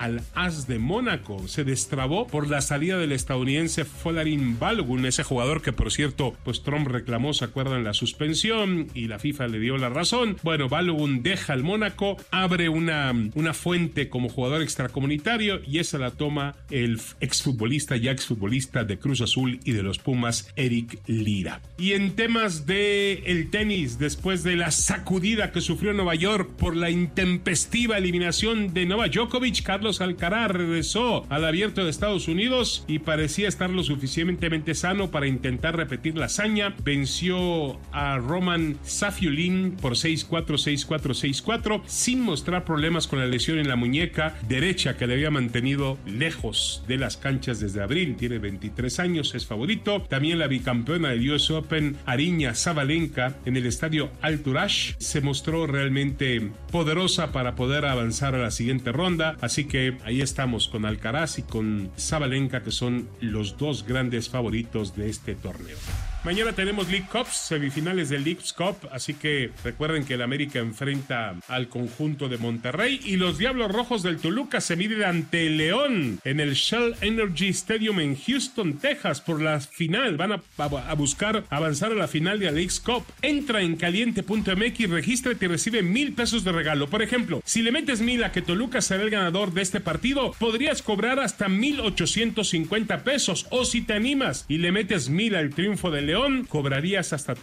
al AS de Mónaco. Se destrabó por la salida del estadounidense Folarin Balogun, ese jugador que, por cierto, pues Trump reclamó, ¿se acuerdan?, la suspensión y la FIFA le dio la razón. Bueno, Balogun deja el Mónaco, abre una fuente como jugador extracomunitario y esa la toma el exfutbolista de Cruz Azul y de los Pumas, Eric Lira. Y en temas de el tenis, después de la sacudida que sufrió Nueva York por la intempestiva eliminación de Novak Djokovic, Carlos Alcaraz regresó al Abierto de Estados Unidos y parecía estar lo suficientemente sano para intentar repetir la hazaña. Venció a Roman Safiullin por 6-4, 6-4, 6-4, sin mostrar problemas con la lesión en la muñeca derecha que le había mantenido lejos de las canchas desde abril. Tiene 23 años, es favorito. También la bicampeona del US Open, Aryna Sabalenka, en el estadio Al-Turash, se mostró realmente poderosa para poder avanzar a la siguiente ronda. Así que ahí estamos con Alcaraz y con Sabalenka, que son los dos grandes favoritos de este torneo. Mañana tenemos League Cups, semifinales del League Cup, así que recuerden que el América enfrenta al conjunto de Monterrey y los Diablos Rojos del Toluca se miden ante el León en el Shell Energy Stadium en Houston, Texas, por la final. Van a buscar avanzar a la final de la League Cup. Entra en caliente.mx, regístrate y recibe $1,000 de regalo. Por ejemplo, si le metes 1,000 a que Toluca será el ganador de este partido, podrías cobrar hasta $1,850, o si te animas y le metes 1,000 al triunfo del León, cobrarías hasta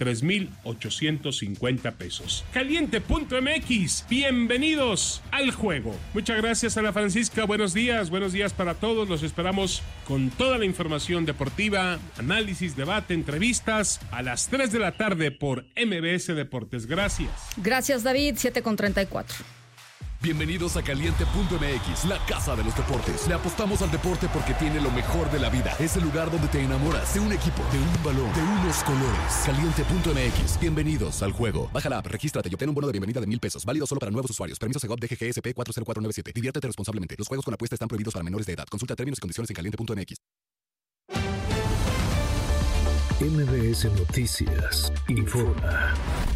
$3,850. Caliente.mx, bienvenidos al juego. Muchas gracias, Ana Francisca, buenos días para todos. Los esperamos con toda la información deportiva, análisis, debate, entrevistas a las 3 de la tarde por MBS Deportes. Gracias. Gracias, David. 7:34. Bienvenidos a Caliente.mx, la casa de los deportes. Le apostamos al deporte porque tiene lo mejor de la vida. Es el lugar donde te enamoras de un equipo, de un balón, de unos colores. Caliente.mx, bienvenidos al juego. Baja la app, regístrate y obtén un bono de bienvenida de $1,000. Válido solo para nuevos usuarios. Permiso Segov DGGSP 40497. Diviértete responsablemente. Los juegos con apuesta están prohibidos para menores de edad. Consulta términos y condiciones en Caliente.mx. MBS Noticias informa.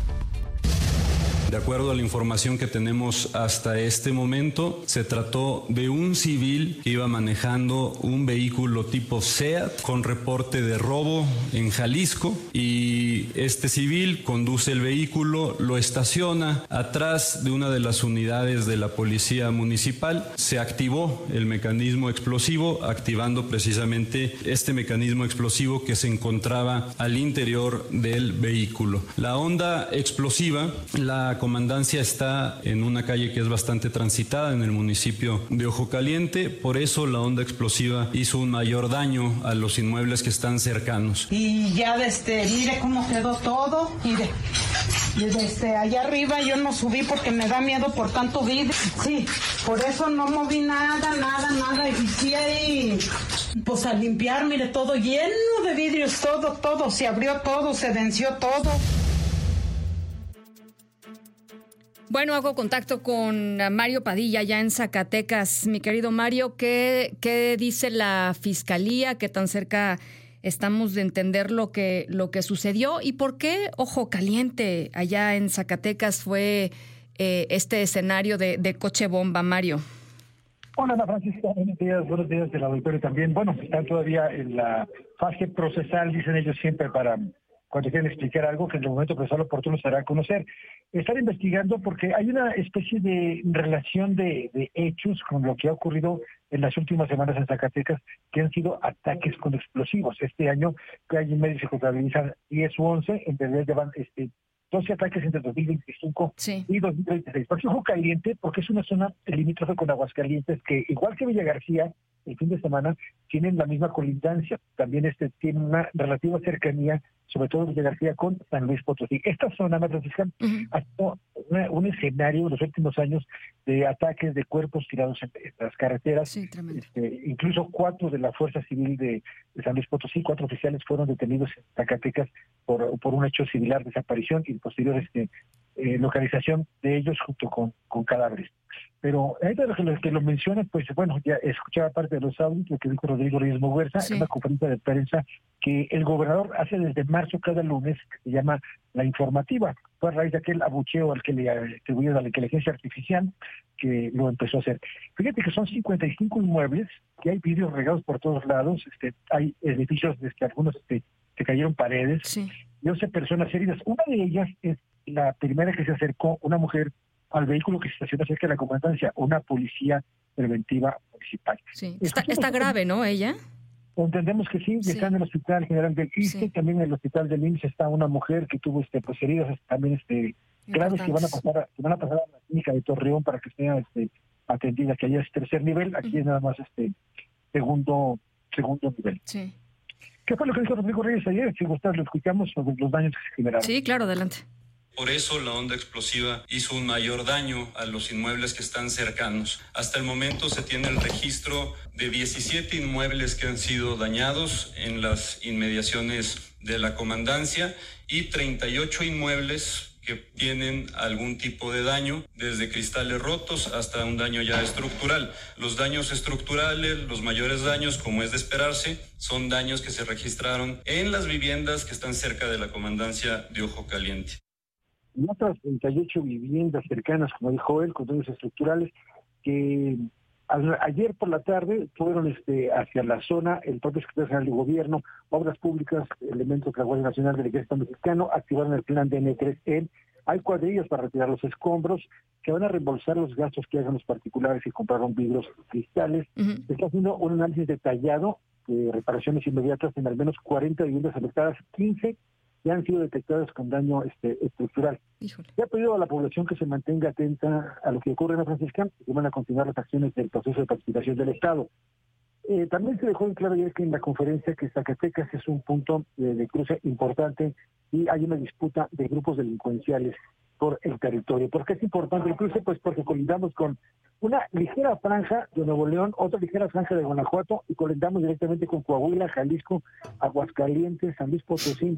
De acuerdo a la información que tenemos hasta este momento, se trató de un civil que iba manejando un vehículo tipo SEAT con reporte de robo en Jalisco, y este civil conduce el vehículo, lo estaciona atrás de una de las unidades de la policía municipal. Se activó el mecanismo explosivo, activando precisamente este mecanismo explosivo que se encontraba al interior del vehículo. La onda explosiva, la comandancia está en una calle que es bastante transitada en el municipio de Ojo Caliente, por eso la onda explosiva hizo un mayor daño a los inmuebles que están cercanos. Y ya mire cómo quedó todo, mire. Y allá arriba yo no subí porque me da miedo por tanto vidrio. Sí, por eso no moví nada. Y sí ahí, pues al limpiar, mire, todo lleno de vidrios, todo, se abrió todo, se venció todo. Bueno, hago contacto con Mario Padilla ya en Zacatecas. Mi querido Mario, ¿qué dice la Fiscalía? ¿Qué tan cerca estamos de entender lo que sucedió? ¿Y por qué Ojo Caliente allá en Zacatecas fue este escenario de coche bomba, Mario? Hola, Ana Francisca, buenos días del auditorio también. Bueno, están todavía en la fase procesal, dicen ellos siempre, para cuando quieren explicar algo, que en el momento procesal oportuno se hará a conocer. Están investigando porque hay una especie de relación de hechos con lo que ha ocurrido en las últimas semanas en Zacatecas, que han sido ataques con explosivos. Este año, que hay en medio se contabilizan 10 u 11, en realidad llevan 12 ataques entre 2025 y 2026. Por eso Ojo Caliente, porque es una zona limítrofe con Aguascalientes, que igual que Villa García, el fin de semana, tienen la misma colindancia. También tiene una relativa cercanía, sobre todo Villa García, con San Luis Potosí. Esta zona, Ana Francisca, ha sido un escenario en los últimos años de ataques de cuerpos tirados en las carreteras. Sí, tremendo. Incluso 4 de la Fuerza Civil de San Luis Potosí, 4 oficiales fueron detenidos en Zacatecas por un hecho similar de desaparición y posterior localización de ellos junto con cadáveres. Pero ahorita que lo menciona, pues bueno, ya escuchaba parte de los audios, lo que dijo Rodrigo Reyes Moguerza, en una conferencia de prensa que el gobernador hace desde marzo cada lunes, que se llama La Informativa. Fue a raíz de aquel abucheo al que le atribuyeron a la inteligencia artificial que lo empezó a hacer. Fíjate que son 55 inmuebles, que hay vidrios regados por todos lados, hay edificios, algunos se cayeron paredes, y 11 personas heridas. Una de ellas es la primera que se acercó, una mujer, al vehículo que se estaciona cerca de la comandancia, una policía preventiva municipal. Sí. Está grave, ¿no, ella? Entendemos que sí, está en el Hospital General del ISSSTE, también en el Hospital del IMSS está una mujer que tuvo pues heridas también graves que van a pasar a la clínica de Torreón para que sea atendida, que allá es tercer nivel, aquí es nada más segundo nivel. Sí. ¿Qué fue lo que dijo Rodrigo Reyes ayer? Si gustas, lo escuchamos sobre los daños que se generaron. Sí, claro, adelante. Por eso la onda explosiva hizo un mayor daño a los inmuebles que están cercanos. Hasta el momento se tiene el registro de 17 inmuebles que han sido dañados en las inmediaciones de la comandancia y 38 inmuebles que tienen algún tipo de daño, desde cristales rotos hasta un daño ya estructural. Los daños estructurales, los mayores daños, como es de esperarse, son daños que se registraron en las viviendas que están cerca de la comandancia de Ojo Caliente. Y otras 38 viviendas cercanas, como dijo él, con daños estructurales, que ayer por la tarde fueron hacia la zona, el propio secretario general de Gobierno, Obras Públicas, elementos de la Guardia Nacional del Ejército Mexicano, activaron el plan DN3. Hay cuadrillas para retirar los escombros, que van a reembolsar los gastos que hagan los particulares y compraron vidrios cristales. Se está haciendo un análisis detallado de reparaciones inmediatas en al menos 40 viviendas afectadas, 15 ya han sido detectadas con daño estructural. Híjole. Se ha pedido a la población que se mantenga atenta a lo que ocurre en la Franciscan y que van a continuar las acciones del proceso de pacificación del Estado. También se dejó en claro ayer que en la conferencia que Zacatecas es un punto de cruce importante y hay una disputa de grupos delincuenciales por el territorio. ¿Por qué es importante el cruce? Pues porque colindamos con una ligera franja de Nuevo León, otra ligera franja de Guanajuato y colindamos directamente con Coahuila, Jalisco, Aguascalientes, San Luis Potosí.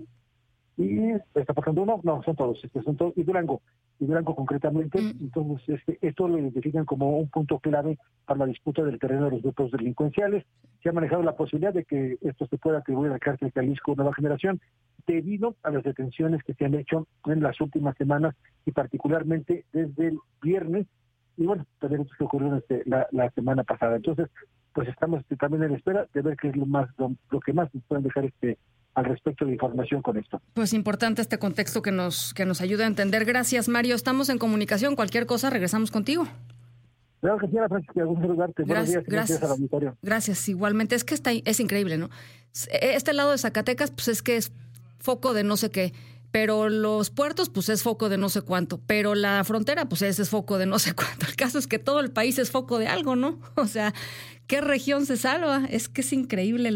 Y está pasando uno, no, son todos, y Durango concretamente. Entonces esto lo identifican como un punto clave para la disputa del terreno de los grupos delincuenciales. Se ha manejado la posibilidad de que esto se pueda atribuir al cártel Jalisco Nueva Generación debido a las detenciones que se han hecho en las últimas semanas y particularmente desde el viernes y bueno, también esto que ocurrió la semana pasada. Entonces pues estamos también en espera de ver qué es lo que más nos pueden dejar al respecto de información con esto. Pues importante este contexto que nos ayuda a entender. Gracias, Mario. Estamos en comunicación. Cualquier cosa, regresamos contigo. Claro que sí, Francisca, un saludarte. Buenos días. Gracias al auditorio. Gracias, igualmente. Es que es increíble, ¿no? Este lado de Zacatecas, pues es que es foco de no sé qué. Pero los puertos, pues es foco de no sé cuánto. Pero la frontera, pues ese es foco de no sé cuánto. El caso es que todo el país es foco de algo, ¿no? O sea, ¿qué región se salva? Es que es increíble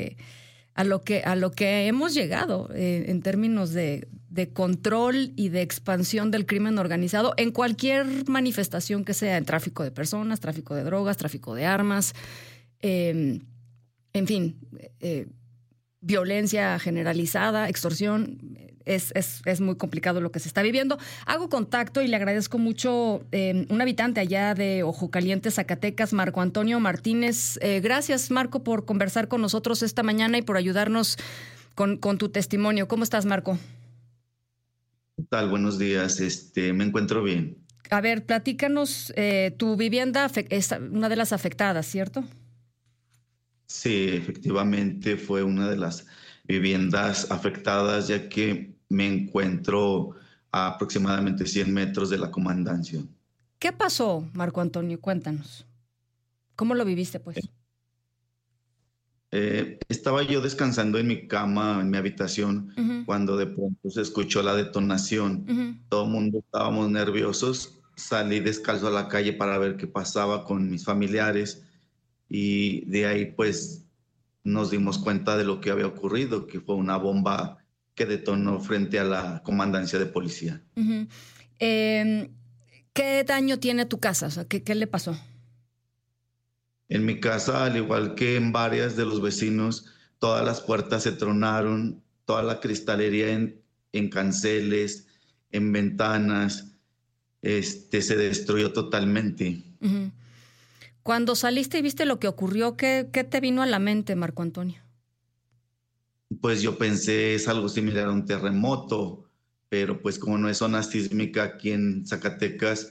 a lo que hemos llegado en términos de control y de expansión del crimen organizado en cualquier manifestación que sea, en tráfico de personas, tráfico de drogas, tráfico de armas, en fin, violencia generalizada, extorsión. Es muy complicado lo que se está viviendo. Hago contacto y le agradezco mucho un habitante allá de Ojo Caliente, Zacatecas, Marco Antonio Martínez. Gracias, Marco, por conversar con nosotros esta mañana y por ayudarnos con tu testimonio. ¿Cómo estás, Marco? ¿Qué tal? Buenos días. Me encuentro bien. A ver, platícanos, tu vivienda es una de las afectadas, ¿cierto? Sí, efectivamente fue una de las viviendas afectadas, ya que me encuentro a aproximadamente 100 metros de la comandancia. ¿Qué pasó, Marco Antonio? Cuéntanos. ¿Cómo lo viviste, pues? Estaba yo descansando en mi cama, en mi habitación, cuando de pronto se escuchó la detonación. Todo el mundo estábamos nerviosos. Salí descalzo a la calle para ver qué pasaba con mis familiares y de ahí, pues, nos dimos cuenta de lo que había ocurrido, que fue una bomba que detonó frente a la comandancia de policía. ¿Qué daño tiene tu casa? O sea, ¿qué le pasó? En mi casa, al igual que en varias de los vecinos, todas las puertas se tronaron, toda la cristalería en canceles, en ventanas. se destruyó totalmente. Uh-huh. Cuando saliste y viste lo que ocurrió, ¿qué te vino a la mente, Marco Antonio? Pues yo pensé, es algo similar a un terremoto, pero pues como no es zona sísmica aquí en Zacatecas,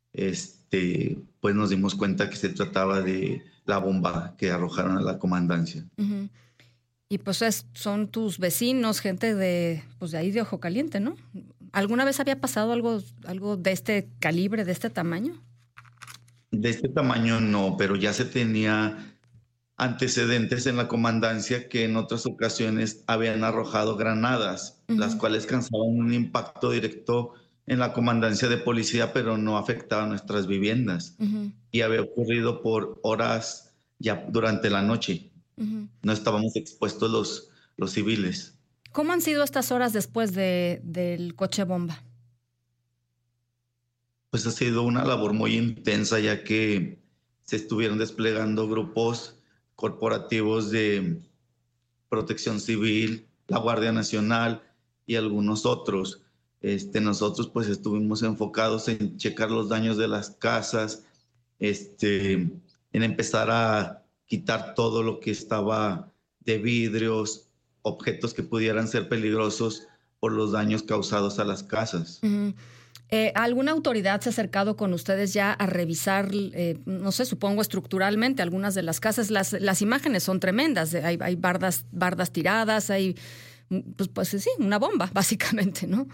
pues nos dimos cuenta que se trataba de la bomba que arrojaron a la comandancia. Uh-huh. Y pues son tus vecinos, gente de ahí de Ojo Caliente, ¿no? ¿Alguna vez había pasado algo de este calibre, de este tamaño? De este tamaño no, pero ya se tenía antecedentes en la comandancia que en otras ocasiones habían arrojado granadas, uh-huh, las cuales causaban un impacto directo en la comandancia de policía, pero no afectaban nuestras viviendas. Uh-huh. Y había ocurrido por horas ya durante la noche. Uh-huh. No estábamos expuestos los civiles. ¿Cómo han sido estas horas después del coche bomba? Pues ha sido una labor muy intensa, ya que se estuvieron desplegando grupos corporativos de Protección Civil, la Guardia Nacional y algunos otros. Nosotros pues estuvimos enfocados en checar los daños de las casas, en empezar a quitar todo lo que estaba de vidrios, objetos que pudieran ser peligrosos por los daños causados a las casas. Uh-huh. ¿Alguna autoridad se ha acercado con ustedes ya a revisar, no sé, supongo estructuralmente algunas de las casas? Las imágenes son tremendas, hay bardas tiradas, hay, pues sí, una bomba, básicamente, ¿no?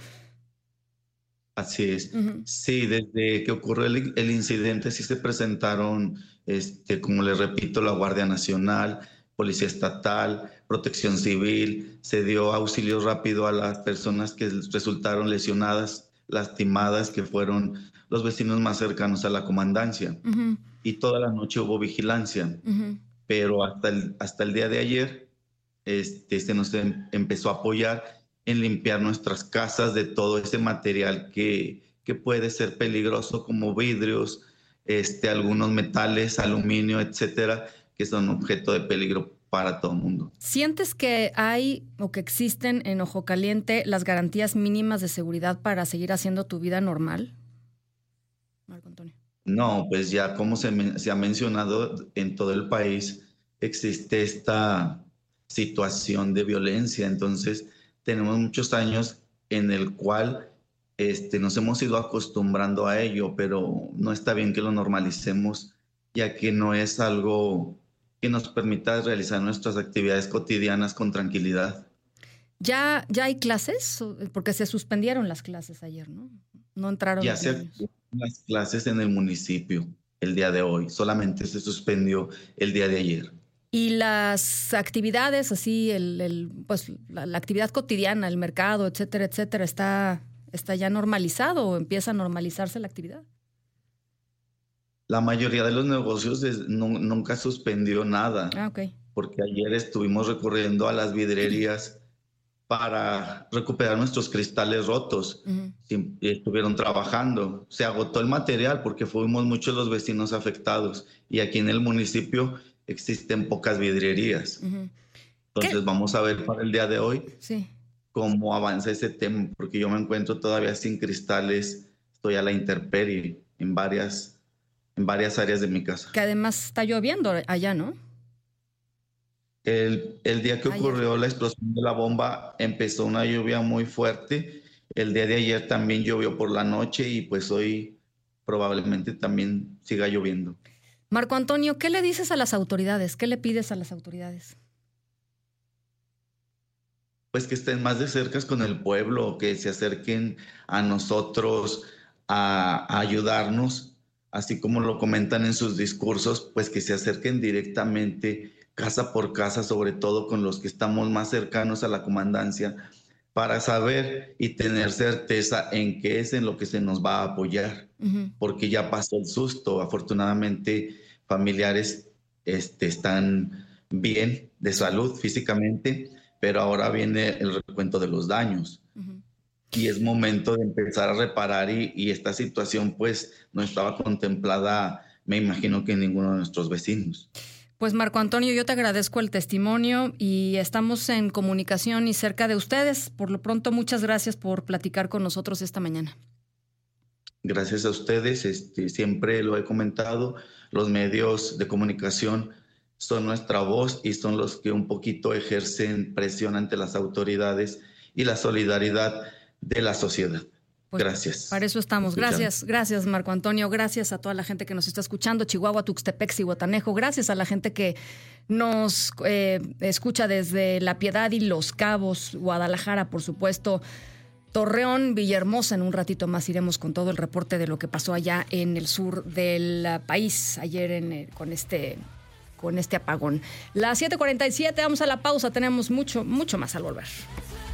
Así es. Uh-huh. Sí, desde que ocurrió el incidente sí se presentaron, como les repito, la Guardia Nacional, Policía Estatal, Protección Civil, se dio auxilio rápido a las personas que resultaron lesionadas, lastimadas, que fueron los vecinos más cercanos a la comandancia. Uh-huh. Y toda la noche hubo vigilancia. Uh-huh. Pero hasta el día de ayer se nos empezó a apoyar en limpiar nuestras casas de todo ese material que puede ser peligroso, como vidrios, algunos metales, aluminio, etcétera, que son objeto de peligro para todo el mundo. ¿Sientes que hay o que existen en Ojo Caliente las garantías mínimas de seguridad para seguir haciendo tu vida normal, Marco Antonio? No, pues ya como se ha mencionado, en todo el país existe esta situación de violencia. Entonces tenemos muchos años en el cual nos hemos ido acostumbrando a ello, pero no está bien que lo normalicemos, ya que no es algo que nos permita realizar nuestras actividades cotidianas con tranquilidad. ¿Ya hay clases? Porque se suspendieron las clases ayer, ¿no? No entraron ya los se niños. Las clases en el municipio el día de hoy, solamente se suspendió el día de ayer. ¿Y las actividades, así, pues la actividad cotidiana, el mercado, etcétera, etcétera, está ya normalizado o empieza a normalizarse la actividad? La mayoría de los negocios nunca suspendió nada. Ah, ok. Porque ayer estuvimos recurriendo a las vidrierías para recuperar nuestros cristales rotos. Uh-huh. Y estuvieron trabajando. Se agotó el material porque fuimos muchos los vecinos afectados. Y aquí en el municipio existen pocas vidrierías. Uh-huh. Entonces vamos a ver para el día de hoy cómo avanza ese tema, porque yo me encuentro todavía sin cristales, estoy a la intemperie en varias áreas de mi casa. Que además está lloviendo allá, ¿no? El día que ocurrió la explosión de la bomba empezó una lluvia muy fuerte. El día de ayer también llovió por la noche y pues hoy probablemente también siga lloviendo. Marco Antonio, ¿qué le dices a las autoridades? ¿Qué le pides a las autoridades? Pues que estén más de cerca con el pueblo, que se acerquen a nosotros a ayudarnos, así como lo comentan en sus discursos, pues que se acerquen directamente casa por casa, sobre todo con los que estamos más cercanos a la comandancia, para saber y tener certeza en qué es en lo que se nos va a apoyar, uh-huh, porque ya pasó el susto. Afortunadamente, familiares están bien de salud físicamente, pero ahora viene el recuento de los daños. Uh-huh. Y es momento de empezar a reparar y esta situación pues no estaba contemplada, me imagino que en ninguno de nuestros vecinos. Pues Marco Antonio, yo te agradezco el testimonio y estamos en comunicación y cerca de ustedes. Por lo pronto, muchas gracias por platicar con nosotros esta mañana. Gracias a ustedes, siempre lo he comentado, los medios de comunicación son nuestra voz y son los que un poquito ejercen presión ante las autoridades y la solidaridad de la sociedad. Pues gracias. Para eso estamos. Gracias, Marco Antonio. Gracias a toda la gente que nos está escuchando, Chihuahua, Tuxtepec, Zihuatanejo. Gracias a la gente que nos escucha desde La Piedad y Los Cabos, Guadalajara, por supuesto, Torreón, Villahermosa. En un ratito más iremos con todo el reporte de lo que pasó allá en el sur del país ayer con este apagón. Las 7:47, vamos a la pausa. Tenemos mucho más al volver.